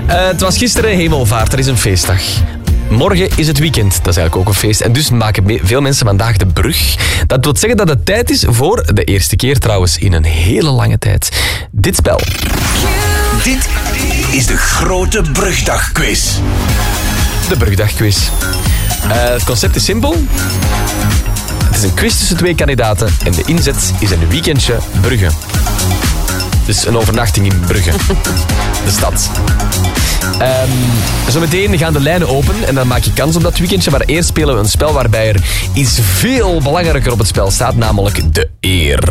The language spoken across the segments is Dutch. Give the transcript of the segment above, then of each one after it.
Het was gisteren Hemelvaart, er is een feestdag. Morgen is het weekend, dat is eigenlijk ook een feest. En dus maken veel mensen vandaag de brug. Dat wil zeggen dat het tijd is voor, de eerste keer trouwens in een hele lange tijd, dit spel. Dit is de grote brugdagquiz. De brugdagquiz. Het concept is simpel. Het is een quiz tussen twee kandidaten en de inzet is een weekendje Brugge. Dus een overnachting in Brugge. De stad. Zometeen gaan de lijnen open en dan maak je kans op dat weekendje. Maar eerst spelen we een spel waarbij er iets veel belangrijker op het spel staat, namelijk de eer.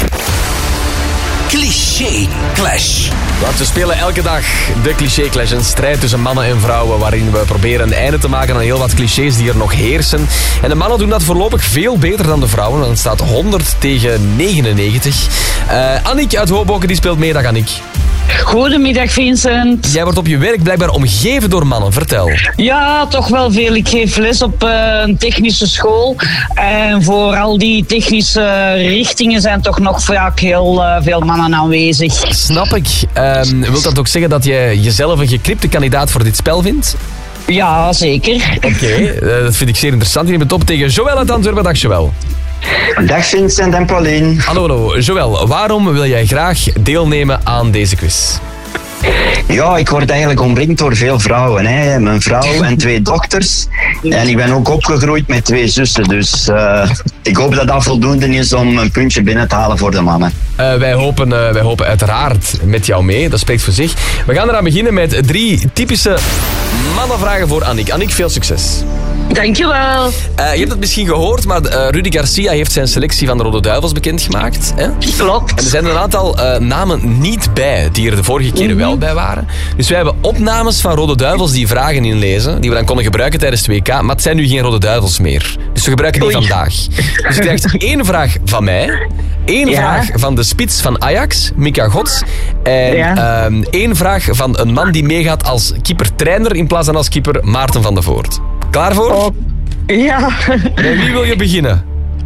Cliché Clash. Want we spelen elke dag de Cliché Clash. Een strijd tussen mannen en vrouwen waarin we proberen een einde te maken aan heel wat clichés die er nog heersen. En de mannen doen dat voorlopig veel beter dan de vrouwen, want het staat 100 tegen 99. Annick uit Hoboken die speelt mee. Dag Annick. Goedemiddag Vincent. Jij wordt op je werk blijkbaar omgeven door mannen. Vertel. Ja, toch wel veel. Ik geef les op een technische school. En voor al die technische richtingen zijn toch nog vaak heel veel mannen aanwezig. Snap ik. Wilt dat ook zeggen dat jij jezelf een gekripte kandidaat voor dit spel vindt? Ja, zeker. Oké, dat vind ik zeer interessant. We nemen het op tegen Joël uit Antwerpen. Dag Joël. Dag Vincent en Pauline. Hallo. Joël, waarom wil jij graag deelnemen aan deze quiz? Ja, ik word eigenlijk omringd door veel vrouwen. Hè. Mijn vrouw en 2 dochters. En ik ben ook opgegroeid met 2 zussen. Dus ik hoop dat dat voldoende is om een puntje binnen te halen voor de mannen. Wij hopen uiteraard met jou mee. Dat spreekt voor zich. We gaan eraan beginnen met 3 typische mannenvragen voor Annick. Annick, veel succes. Dankjewel. Je hebt het misschien gehoord, maar Rudy Garcia heeft zijn selectie van de Rode Duivels bekendgemaakt. Hè? Klopt. En er zijn een aantal namen niet bij, die er de vorige keren wel bij waren. Dus wij hebben opnames van Rode Duivels die vragen inlezen, die we dan konden gebruiken tijdens het WK, maar het zijn nu geen Rode Duivels meer. Dus we gebruiken die vandaag. Dus je krijgt 1 vraag van mij, 1 vraag van de spits van Ajax, Mika Gods, en 1 vraag van een man die meegaat als keeper-trainer in plaats van als keeper, Maarten van de Voort. Klaar voor? Oh, ja. Met wie wil je beginnen?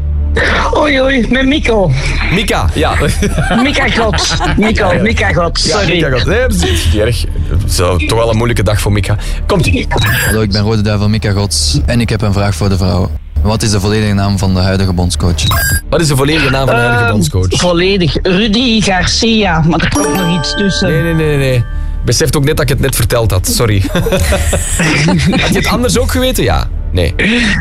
Oei, met Mikko. Mika, ja. Mika Gods. Mika Gods, sorry. Ja, Mika Gods. Nee, dat is niet erg. Zo, toch wel een moeilijke dag voor Mika. Komt-ie. Hallo, ik ben Rode Duivel Mika Gods en ik heb een vraag voor de vrouwen. Wat is de volledige naam van de huidige bondscoach? Wat is de volledige naam van de huidige bondscoach? Volledig. Rudy Garcia, maar er komt nog iets tussen. Nee. Beseft ook net dat ik het net verteld had. Sorry. Had je het anders ook geweten? Ja. Nee.